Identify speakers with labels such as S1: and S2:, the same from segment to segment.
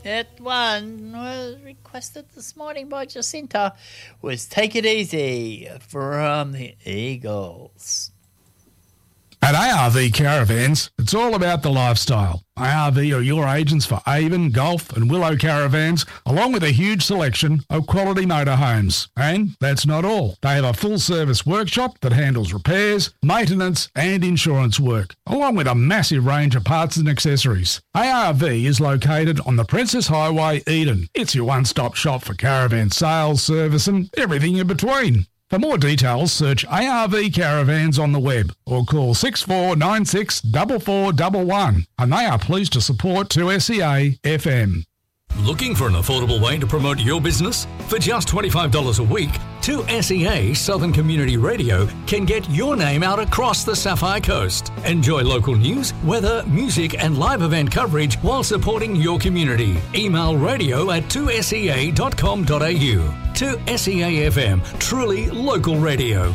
S1: That one was requested this morning by Jacinta was Take It Easy from the Eagles.
S2: At ARV Caravans, it's all about the lifestyle. ARV are your agents for Avon, Gulf and Willow caravans, along with a huge selection of quality motorhomes. And that's not all. They have a full-service workshop that handles repairs, maintenance and insurance work, along with a massive range of parts and accessories. ARV is located on the Princess Highway, Eden. It's your one-stop shop for caravan sales, service and everything in between. For more details, search ARV Caravans on the web or call 6496 4411. And they are pleased to support 2SEA FM.
S3: Looking for an affordable way to promote your business? For just $25 a week, 2SEA Southern Community Radio can get your name out across the Sapphire Coast. Enjoy local news, weather, music and live event coverage while supporting your community. Email radio@2sea.com.au. 2SEA FM, truly local radio.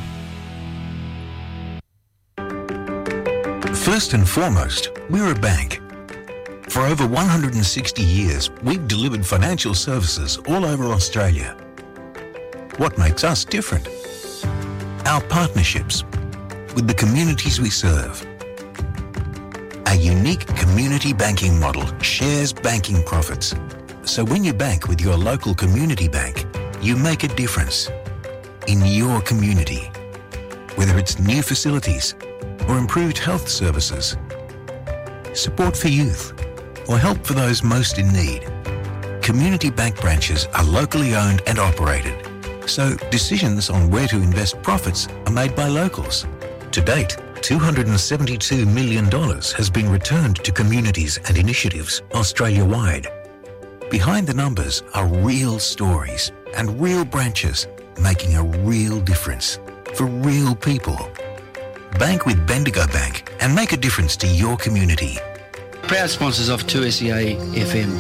S4: First and foremost, we're a bank. For over 160 years, we've delivered financial services all over Australia. What makes us different? Our partnerships with the communities we serve. Our unique community banking model shares banking profits. So when you bank with your local community bank, you make a difference in your community. Whether it's new facilities or improved health services, support for youth, or help for those most in need. Community bank branches are locally owned and operated, so decisions on where to invest profits are made by locals. To date, $272 million has been returned to communities and initiatives Australia-wide. Behind the numbers are real stories and real branches making a real difference for real people. Bank with Bendigo Bank and make a difference to your community.
S5: Proud sponsors of 2SEA FM.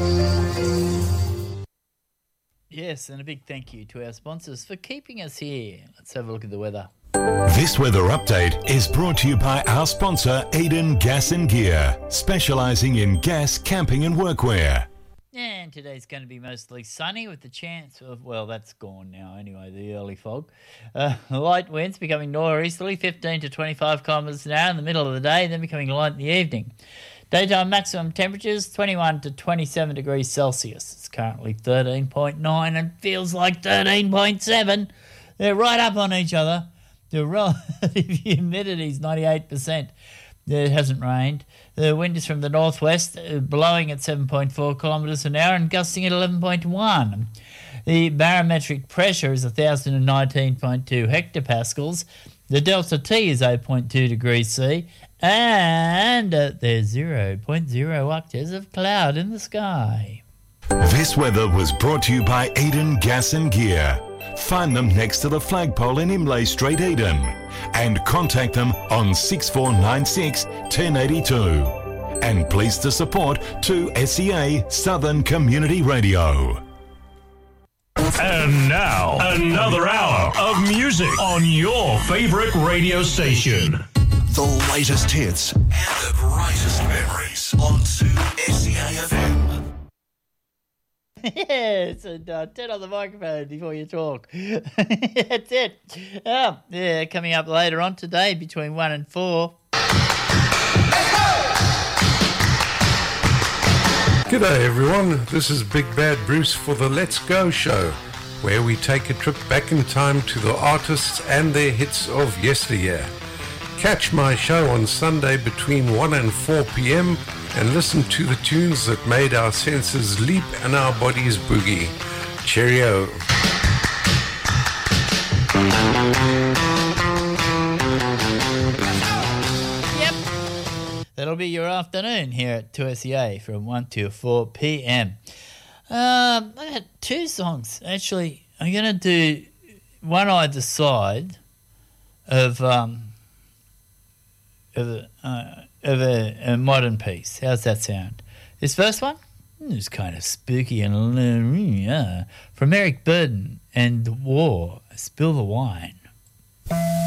S1: Yes, and a big thank you to our sponsors for keeping us here. Let's have a look at the weather.
S6: This weather update is brought to you by our sponsor, Eden Gas and Gear, specialising in gas, camping and workwear.
S1: And today's going to be mostly sunny with the chance of, well, that's gone now anyway, the early fog. Light winds becoming northeasterly, 15 to 25 kilometres an hour in the middle of the day, then becoming light in the evening. Daytime maximum temperatures, 21 to 27 degrees Celsius. It's currently 13.9 and feels like 13.7. They're right up on each other. The relative humidity is 98%. It hasn't rained. The wind is from the northwest, blowing at 7.4 kilometres an hour and gusting at 11.1. The barometric pressure is 1,019.2 hectopascals. The delta T is 8.2 degrees C. And there's 0.0 octaves of cloud in the sky.
S6: This weather was brought to you by Eden Gas and Gear. Find them next to the flagpole in Imlay Street, Eden. And contact them on 6496 1082. And pleased to support 2SEA Southern Community Radio.
S7: And now, another hour of music on your favourite radio station.
S4: The latest hits and the brightest memories on 2SEA FM.
S1: Yes, and turn on the microphone before you talk. That's it. Yeah, coming up later on today between 1 and 4.
S8: G'day everyone, this is Big Bad Bruce for the Let's Go show, where we take a trip back in time to the artists and their hits of yesteryear. Catch my show on Sunday between 1 and 4 p.m. and listen to the tunes that made our senses leap and our bodies boogie. Cheerio.
S1: Yep. That'll be your afternoon here at 2SEA from 1 to 4 p.m. I had two songs. Actually, I'm going to do one either side of a modern piece. How's that sound? This first one is kind of spooky and from Eric Burden and The War, Spill the Wine.